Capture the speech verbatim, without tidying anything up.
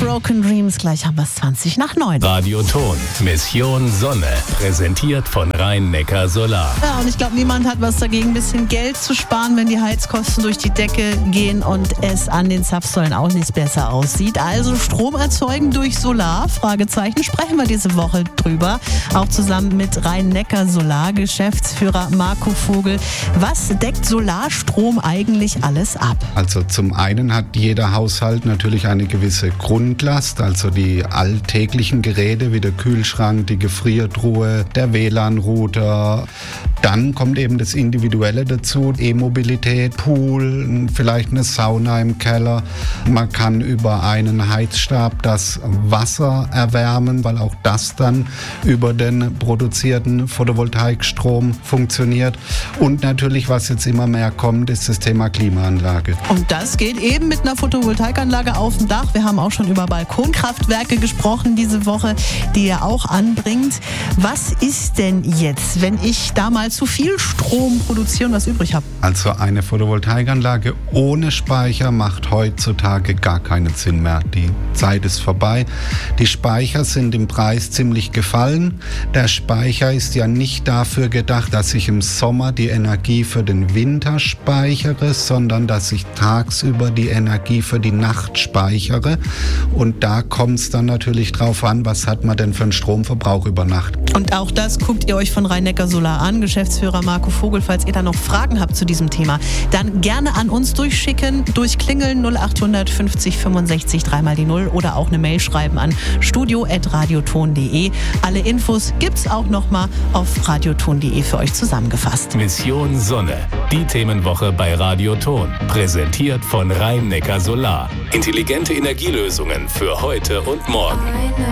Broken Dreams. Gleich haben wir es zwanzig nach neun. Radioton. Mission Sonne. Präsentiert von Rhein-Neckar Solar. Ja, und ich glaube, niemand hat was dagegen, ein bisschen Geld zu sparen, wenn die Heizkosten durch die Decke gehen und es an den Zapfsäulen auch nicht besser aussieht. Also Strom erzeugen durch Solar? Fragezeichen. Sprechen wir diese Woche drüber. Auch zusammen mit Rhein-Neckar Solar Geschäftsführer Marco Vogel. Was deckt Solarstrom eigentlich alles ab? Also zum einen hat jeder Haushalt natürlich eine gewisse Grundlast, also die alltäglichen Geräte wie der Kühlschrank, die Gefriertruhe, der W L A N-Router. Dann kommt eben das Individuelle dazu, E-Mobilität, Pool, vielleicht eine Sauna im Keller. Man kann über einen Heizstab das Wasser erwärmen, weil auch das dann über den produzierten Photovoltaikstrom funktioniert. Und natürlich, was jetzt immer mehr kommt, ist das Thema Klimaanlage. Und das geht eben mit einer Photovoltaikanlage auf dem Dach. Wir haben auch schon über Balkonkraftwerke gesprochen diese Woche, die ihr auch anbringt. Was ist denn jetzt, wenn ich da mal zu viel Strom produziere und was übrig habe? Also eine Photovoltaikanlage ohne Speicher macht heutzutage gar keinen Sinn mehr. Die Zeit ist vorbei. Die Speicher sind im Preis ziemlich gefallen. Der Speicher ist ja nicht dafür gedacht, dass ich im Sommer die Energie für den Winter speichere, sondern dass ich tagsüber die Energie für die Nacht speichere. Und da kommt es dann natürlich drauf an, was hat man denn für einen Stromverbrauch über Nacht. Und auch das guckt ihr euch von Rhein-Neckar Solar an. Geschäftsführer Marco Vogel, falls ihr da noch Fragen habt zu diesem Thema, dann gerne an uns durchschicken, durchklingeln null acht fünfzig fünfundsechzig dreimal die null oder auch eine Mail schreiben an studio at radioton punkt de. Alle Infos gibt's auch nochmal auf radioton punkt de für euch zusammengefasst. Mission Sonne. Die Themenwoche bei Radioton. Präsentiert von Rhein-Neckar Solar. Intelligente Energielösungen für heute und morgen.